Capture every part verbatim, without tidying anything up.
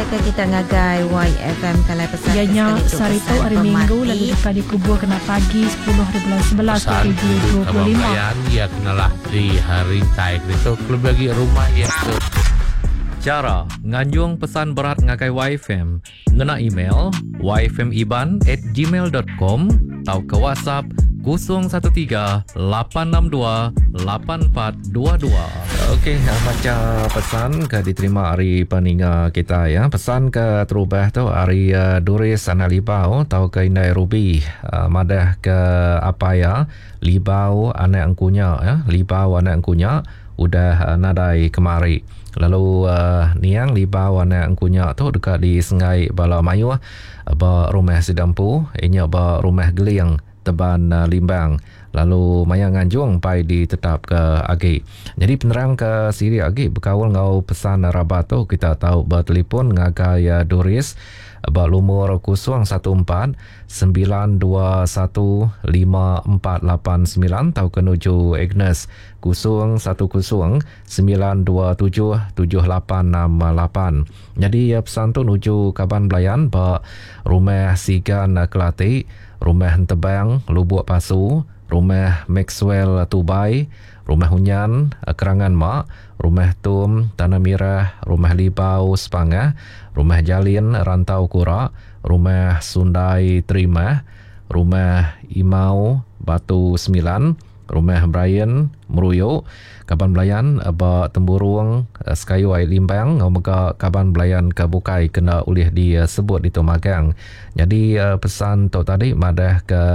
ke kita ngagai Y F M kalai pesan ianya sehari tu hari Minggu lalu dekat dikubur kena pagi sepuluh hari bulan sebelas dua ribu dua puluh lima. Ya kenalah di hari taik itu lebih bagi rumah ya tu. Cara nganjung pesan berat ngakai Y F M ngena email y f m iban at gmail dot com atau ke WhatsApp kosong satu tiga lapan enam dua lapan empat dua dua. Okey, baca pesan ke diterima hari peninga kita ya. Pesan ke terubah tu hari uh, Doris Analibau tau ke Indai Ruby uh, madah ke apa ya Libau anak angkunya ya. Libau anak angkunya udah uh, nadai kemari. Lalu uh, niang Libau anak angkunya tu dekat di Sengai Bala Mayu ba rumah Sidampu, inya ba rumah Geliang Teban uh, Limbang. Lalu maya nganjung pai ditetap ke agi. Jadi penerang ke siri agi berkawal ngau pesan rabat tu kita tahu bertelefon ngagai uh, Doris ba lumur kosong satu empat sembilan dua satu lima empat lapan sembilan tau kenuju Agnes kosong satu kosong sembilan dua tujuh tujuh lapan enam lapan. Jadi uh, pesan tu nuju Kaban Belayan ba rumah Sigan uh, Kelati, rumah Tebang Lubuk Pasu, rumah Maxwell Tubai, rumah Hunyan Kerangan Mak, rumah Tum Tanah Mirah, rumah Libau Sepangah, rumah Jalin Rantau Kura, rumah Sundai Terima, rumah Imau Batu Sembilan, rumah Brian Meruyuk, Kaban Belayan ba Temburung Skyway Limbang ngomega Kaban Belayan ke Bukai kena ulih disebut di Tomagang. Jadi uh, pesan tu tadi madah ke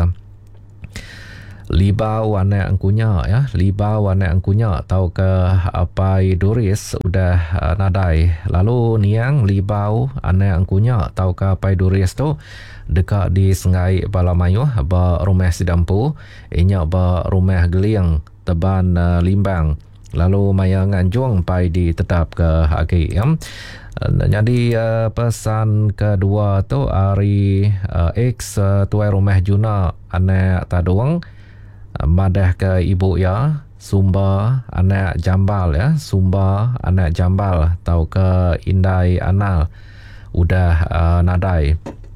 Libau anak angkunya ya, Libau anak angkunya tau ke apa Doris udah uh, nadai. Lalu niang Libau anak angkunya tau ke apa Doris tu dekat di Sengai Bala Mayu ba rumah Sidampu, inya ba rumah Geliang Teban uh, Limbang. Lalu maya nganjung pai ditetap ke agi ya. Uh, jadi uh, pesan kedua tu hari uh, X uh, tuai rumah Juna anak Taduang madah ke ibu ya Sumba anak Jambal ya, Sumba anak Jambal tau ke Indai Anal udah uh, nadai.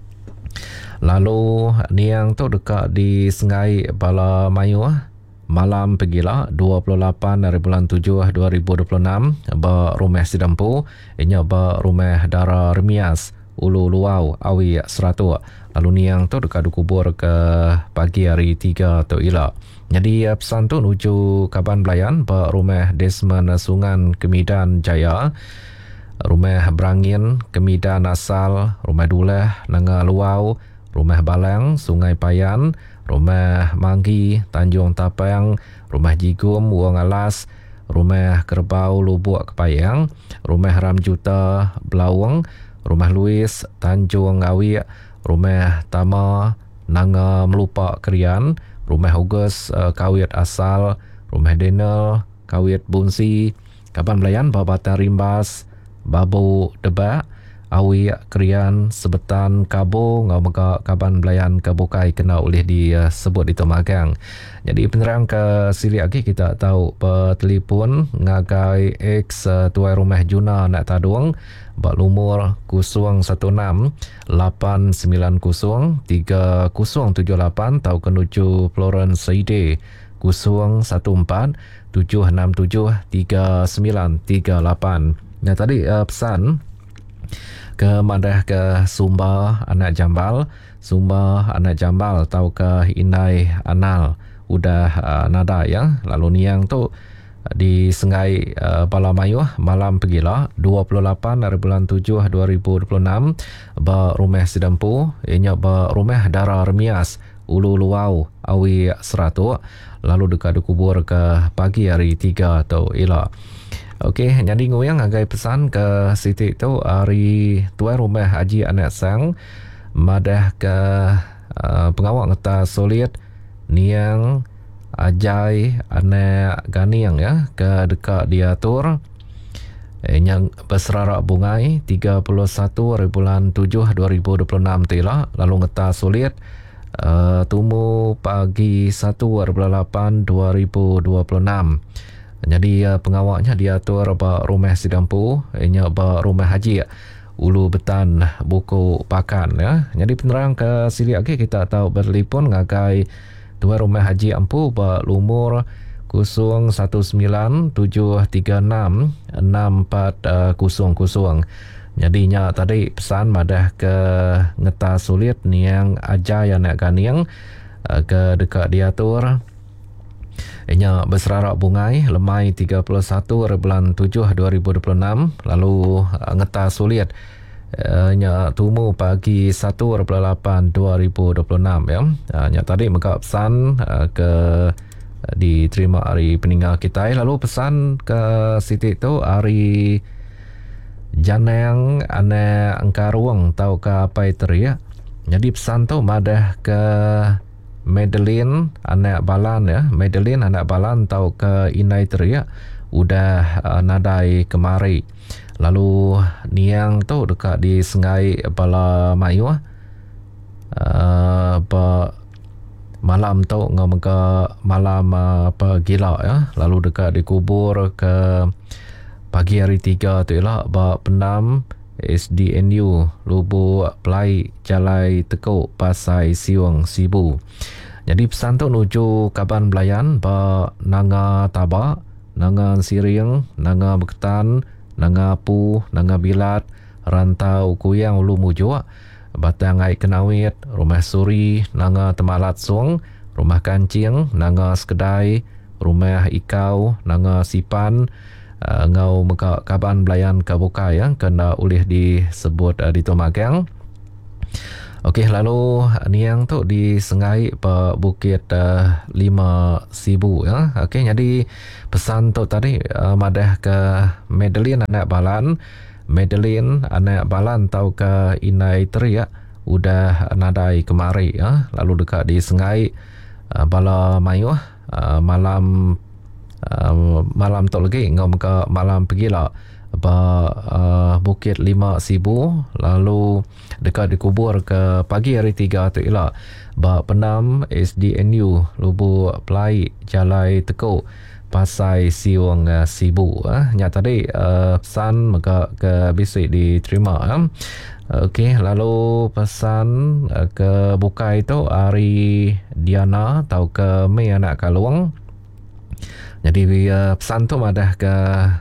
Lalu niang tu dekat di Sengai Bala Mayu malam pergilah dua puluh lapan dari bulan tujuh dua ribu dua puluh enam ba rumah Sidampu, inya ba rumah Dara Remias Ulu Luau Awi Seratu. Lalu niang tu dekat dikubur ke pagi hari tiga tu ila. Jadi pesan tu nuju Kaban Belayan ba rumah Desmond Sungan Kemidan Jaya, rumah Brangin Kemidan Asal, rumah Dulah Nanga Luau, rumah Balang Sungai Payan, rumah Manggi Tanjung Tapang, rumah Jigum Wong Alas, rumah Kerbau Lubuk Kepayang, rumah Ramjuta Belawang, rumah Luis Tanjung Awi, rumah Tama Nanga Melupak Krian, rumah August uh, Kawit Asal, rumah Daniel Kawit Bunsi, Kaban Belayan Babatan Rimbas, Babu Debak, Awi Krian Sebetan Kabo ngomega Kaban Belayan Kebukai kena oleh disebut di Tomagang. Jadi penerang ke siri lagi kita tahu bertelefon ngagai X uh, tuai rumah Juna nak Taduang bak lumur kosong satu enam lapan sembilan kosong tiga kosong tujuh lapan tau kenuju Florence Saide kosong satu empat tujuh enam tujuh tiga sembilan tiga lapan. Nah tadi uh, pesan ke madah ke Sumba anak Jambal, Sumba anak Jambal tau ke Indai Anal udah uh, nada ya. Lalu niang tu di Sengai uh, Bala Mayu malam pergilah dua puluh lapan dari bulan tujuh dua ribu dua puluh enam ba rumah Sidampu, inya ba rumah Dara Remias Ulu Luau Awi Seratu. Lalu dekat dikubur ke pagi hari tiga atau ila. Okey, jadi ngoyang agai pesan ke Siti tu hari tuai rumah Haji Anak Sang madah ke uh, pengawal ngeta solid niang Ajai anak Ganiang ya ke dekat diatur eh, yang berserarak bungai tiga puluh satu hari bulan tujuh dua ribu dua puluh enam tila. Lalu ngeta solid uh, tumu pagi satu hari bulan lapan dua ribu dua puluh enam. Jadi uh, pengawalnya diatur ba rumah Sidampu, inya ba rumah haji Ulu Betan Buku Pakan ya. Jadi penerang ke sili lagi kita tahu bertelefon ngagai Tuan Rumah Haji Ampu berumur kosong satu sembilan tujuh tiga enam enam empat kosong kosong. Jadi nya tadi pesan madah ke ngeta sulit ni yang aja yang nak ganiang ke dekat diatur. Ianya berserarak bungai lemai tiga puluh satu bulan tujuh dua ribu dua puluh enam lalu ngeta sulit nya tumu pagi satu bulan lapan dua ribu dua puluh enam ya. Nya tadi mereka pesan ke diterima hari peninggal kita lalu pesan ke Siti tu hari Janang ane angkaruang tau ke apa itu ya. Jadi pesan tu madah ke Madeline anak balan ya. Madeline anak balan tau ke inai teriak udah uh, nadai kemari. Lalu niang tu dekat di Sengai Bala Mayu uh, ba, malam tu ngam ke malam uh, apa gila ya. Lalu dekat dikubur ke pagi hari tiga tu ialah ba penam S D N U Lubuk Pelai Jalai Tekuk Pasai Siwang Sibu. Jadi pesan tu nuju Kaban Belayan ba Nanga Tabak, Nanga Siring, Nanga Beketan, Nanga Pu, Nanga Bilat, Rantau Kuyang Ulu Mujua, Batangai Kenawit, Rumah Suri, Nanga Temalat Song, Rumah Kancing, Nanga Sekedai, Rumah Ikau, Nanga Sipan, Uh, ngau muka Kaban Belayan Kabuka ya kena oleh disebut uh, di Tomagang. Okey, lalu niang tu di Sengai pe Bukit uh, lima Sibu ya. Okey, jadi pesan tu tadi uh, madah ke Madeline anak balan. Madeline anak balan tau ke inai teriak udah nadai kemari ya. Lalu dekat di Sengai uh, Bala Mayu uh, malam Uh, malam tu lagi ngom ke malam pergi lah ba uh, Bukit lima Sibu lalu dekat dikubur ke pagi hari tiga tu ialah ba penam S D N U Lubuk Pelai Jalai Tekuk Pasai Siwang uh, Sibu uh. Nya tadi uh, pesan maka ke bisik diterima uh. Okey, lalu pesan uh, ke Bukai tu hari Diana tau ke Mei anak Kaluang. Jadi uh, pesan tu madah ke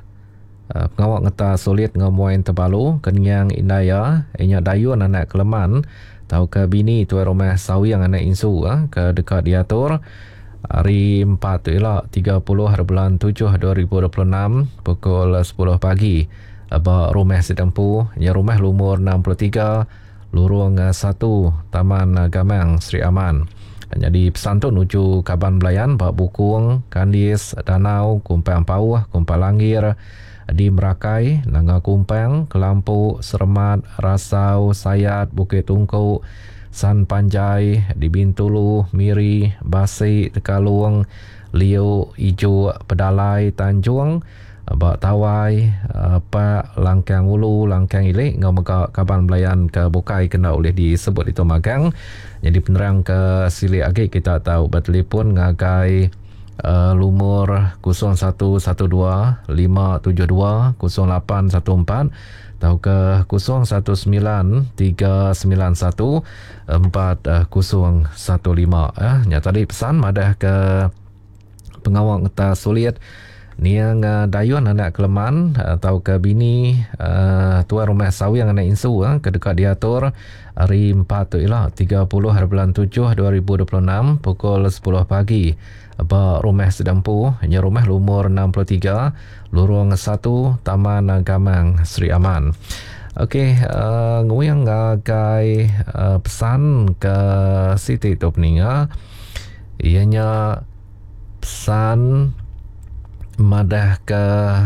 uh, pengawak ngeta sulit ngamuain terbalu kenyang indaya inya dayun anak Keleman tau ke bini Tuan Rumah Sawiang anak Insu uh, ke dekat diatur hari empat tu ialah tiga puluh bulan tujuh dua ribu dua puluh enam pukul sepuluh pagi ba rumah sedempu nya rumah lumur enam puluh tiga lorong satu Taman Gamang Sri Aman. Jadi pesan tu nuju Kaban Belayan, Bak Bukung, Kandis, Danau, Kumpang Pauh, Kumpang Langir, di Merakai, Nanga Kumpang, Kelampu, Sermat, Rasau, Sayat, Bukit Tungku, San Panjai, di Bintulu, Miri, Basi, Tekalung, Liu, Ijo, Pedalai, Tanjung, Bak Tawai, Pak Langkang Ulu, Langkang Ilik, ngau maka Kaban Belayan ke Bukai kena oleh disebut itu magang. Jadi penerang ke sili agi kita tahu bertelefon ngagai uh, lumur kosong satu satu dua lima tujuh dua kosong lapan satu empat atau ke kosong satu sembilan tiga sembilan satu empat kosong satu lima. Eh, nya tadi pesan madah ke pengawal ngeta sulit niang uh, dayun anak Keleman atau ke bini uh, Tuan Rumah Sawiang anak Insu uh, ke dekat diatur hari empat tu ialah tiga puluh bulan tujuh dua ribu dua puluh enam pukul sepuluh pagi ba rumah sedempu nya rumah lumur enam puluh tiga lorong satu Taman Gamang Sri Aman. Okey, uh, nguyang ngagai uh, pesan ke Siti Topninga ianya pesan madah ke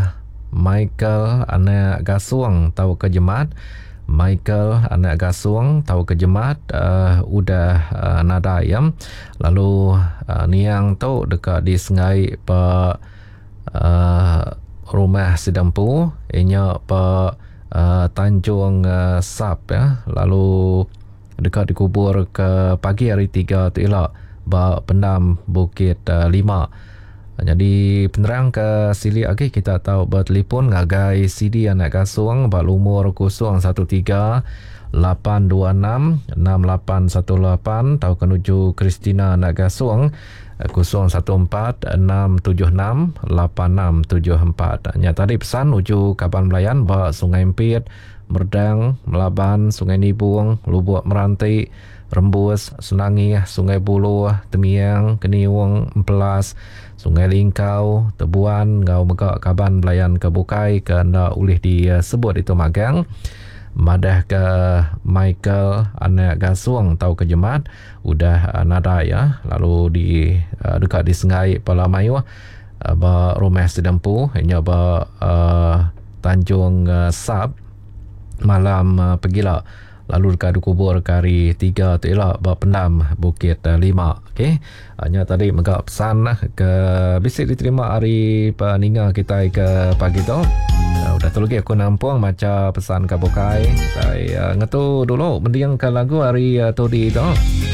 Michael anak Gasuang tahu ke Jemat. Michael anak Gasuang tahu ke Jemat uh, udah uh, nada ayam. Lalu uh, niang tu dekat di Sengai pe uh, rumah sedempu inya pe uh, Tanjung uh, Sap ya. Lalu dekat dikubur ke pagi hari tiga tu ialah ba pendam Bukit uh, lima. Jadi penerang ke sili lagi kita tahu bertelefon ngagai C D anak kasuang berumur kosong satu tiga lapan dua enam enam lapan satu lapan tahu kenuju Kristina anak kasuang kosong satu empat enam tujuh enam lapan enam tujuh empat. Nya tadi pesan uju Kaban Belayan ba Sungai Empit, Merdang, Melaban, Sungai Nibung, Lubuk Meranti, Rembus, Senangi, Sungai Buloh, Temiang, Keniwang, Empelas, Sungai Lingkau, Tebuan, Ngau Megak, Kaban Belayan Kebukai kena ulih disebut itu magang. Madah ke Michael anak Gasuang tahu ke Jemat udah uh, nada ya, lalu di uh, dekat di Sengai Palamayu uh, ba Rumah Sedempu hanya ba uh, Tanjung uh, Sab malam uh, pergilah, lalu dekat di kubur kari tiga tu ialah ba Pendam Bukit uh, lima. Okey, hanya tadi megak pesan uh, ke bisik diterima hari peninga kita ke pagi tu. Uh, udah tu lagi aku nampung macam pesan kabukai. Saya uh, ngetu dulu mendiang ke lagu hari uh, tadi tu.